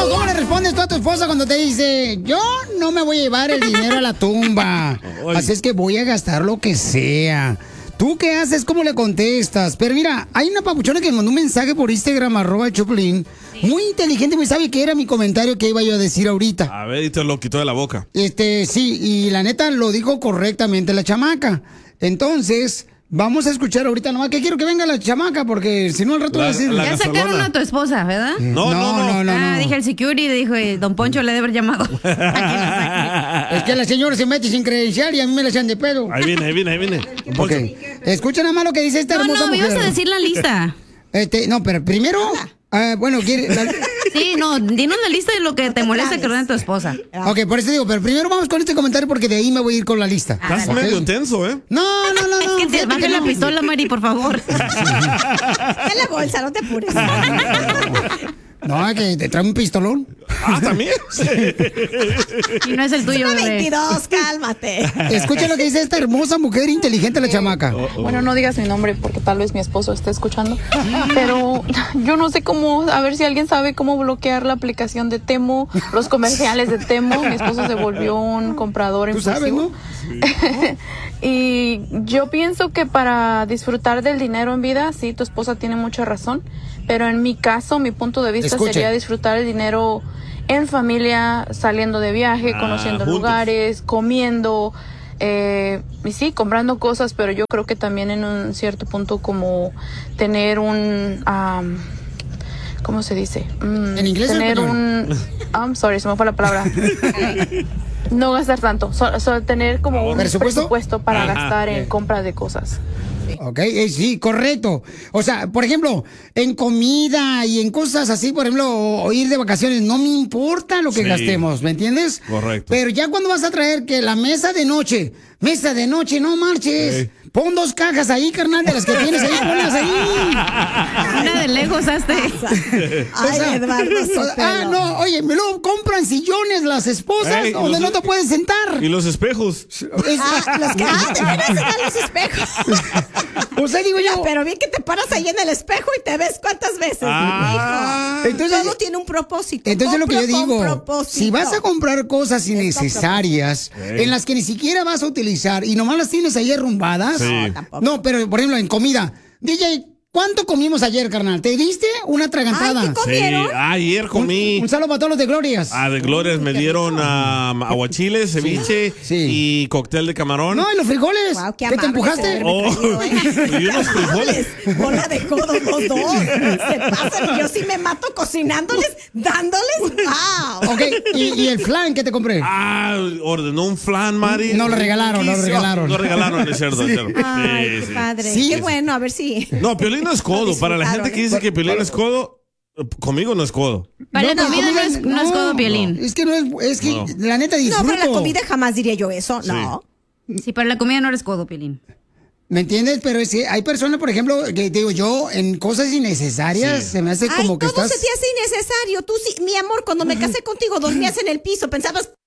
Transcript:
¿cómo le respondes tú a tu esposa cuando te dice, yo no me voy a llevar el dinero a la tumba? Así es que voy a gastar lo que sea. ¿Tú qué haces? ¿Cómo le contestas? Pero mira, hay una papuchona que me mandó un mensaje por Instagram, @Choplin. Muy inteligente, muy sabe que era mi comentario que iba yo a decir ahorita. A ver, y te lo quitó de la boca. Sí, y la neta lo dijo correctamente la chamaca. Entonces, vamos a escuchar ahorita nomás, que quiero que venga la chamaca, porque si no al rato va a decir... Ya sacaron a tu esposa, ¿verdad? No. Dije el security, dijo, don Poncho le debe haber llamado. Es que la señora se mete sin credencial y a mí me la echan de pedo. Ahí viene. Okay. Escucha nada más lo que dice esta hermosa mujer. No, me ibas a decir la lista. No, pero primero... Sí, no, dinos la lista de lo que te molesta que ordene tu esposa. Ok, por eso digo, pero primero vamos con este comentario porque de ahí me voy a ir con la lista. Estás medio tenso, ¿eh? No. Es que te baje la pistola, Mari, por favor. En la bolsa, no te apures. No, que te trae un pistolón. ¿También? Sí. Y no es el tuyo, bebé. 22, cálmate. Escucha lo que dice esta hermosa mujer inteligente, la chamaca. Bueno, no digas mi nombre porque tal vez mi esposo esté escuchando. Pero yo no sé cómo, a ver si alguien sabe cómo bloquear la aplicación de Temu, los comerciales de Temu. Mi esposo se volvió un comprador impulsivo. Tú sabes, ¿no? Y yo pienso que para disfrutar del dinero en vida, sí, tu esposa tiene mucha razón. Pero en mi caso, mi punto de vista sería disfrutar el dinero en familia, saliendo de viaje, conociendo lugares, comiendo, y sí, comprando cosas, pero yo creo que también en un cierto punto como tener un... ¿cómo se dice? ¿En inglés? Tener I'm sorry, se me fue la palabra. No gastar tanto, solo tener como un presupuesto para gastar en compra de cosas. Ok, sí, correcto. O sea, por ejemplo, en comida y en cosas así, por ejemplo, o ir de vacaciones, no me importa lo que gastemos, ¿me entiendes? Correcto. Pero ya cuando vas a traer que la mesa de noche, no marches. Pon 2 cajas ahí, carnal, de las que tienes ahí, ponlas ahí. Una de lejos hazte. Ay, Eduardo. No, oye, me lo compran sillones las esposas donde no te puedes sentar. Y los espejos. Los que te van a enseñar los espejos. O sea, digo yo. Pero bien que te paras ahí en el espejo y te ves cuántas veces. Entonces, todo tiene un propósito. Entonces lo que yo digo, si vas a comprar cosas innecesarias, en las que ni siquiera vas a utilizar y nomás las tienes ahí arrumbadas. No, pero por ejemplo en comida, DJ, ¿cuánto comimos ayer, carnal? ¿Te diste una atragantada? Ay, ¿qué comieron? Sí, ayer comí. Un saludo para todos los de Glorias. De Glorias me dieron aguachiles, ceviche y cóctel de camarón. No, y los frijoles. Wow, ¿Qué te empujaste? Y unos frijoles. Bola de codo los dos. Se pasan y yo sí me mato cocinándoles, dándoles. ¡Wow! Ok, ¿y el flan que te compré? Ordenó un flan, Mari. No lo regalaron, No regalaron el cerdo. Ay, qué padre. Sí. Qué bueno, a ver si... No, Piolín no es codo. Para la gente que dice que Piolín es codo, conmigo no es codo. Para la comida no es codo, Piolín. Es que la neta disfruto. No, para la comida jamás diría yo eso, no. Sí, para la comida no eres codo, Piolín. ¿Me entiendes? Pero es que hay personas, por ejemplo, que digo yo, en cosas innecesarias, se me hace como que todo estás... se te hace innecesario. Tú sí, mi amor, cuando me casé contigo dormías en el piso, pensabas